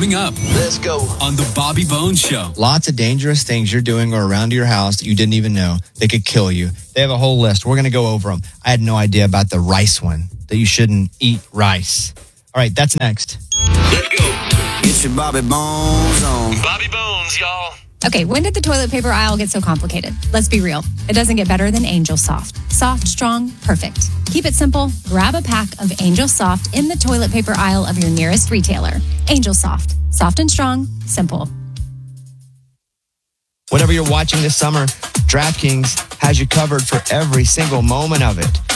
Coming up. Let's go. On the Bobby Bones Show. Lots of dangerous things you're doing or around your house that you didn't even know. They could kill you. They have a whole list. We're going to go over them. I had no idea about the rice one, that you shouldn't eat rice. All right, that's next. Let's go. Get your Bobby Bones on. Bobby Bones, y'all. Okay, when did the toilet paper aisle get so complicated? Let's be real. It doesn't get better than Angel Soft. Soft, strong, perfect. Keep it simple. Grab a pack of Angel Soft in the toilet paper aisle of your nearest retailer. Angel Soft. Soft and strong. Simple. Whatever you're watching this summer, DraftKings has you covered for every single moment of it.